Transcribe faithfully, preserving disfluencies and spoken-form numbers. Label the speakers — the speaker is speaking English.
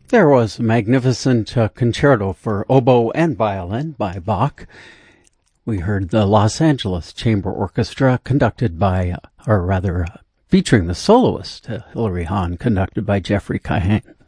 Speaker 1: There was a magnificent uh, concerto for oboe and violin by Bach. We heard the Los Angeles Chamber Orchestra conducted by, uh, or rather, uh, featuring the soloist, uh, Hilary Hahn, conducted by Jeffrey Kahane.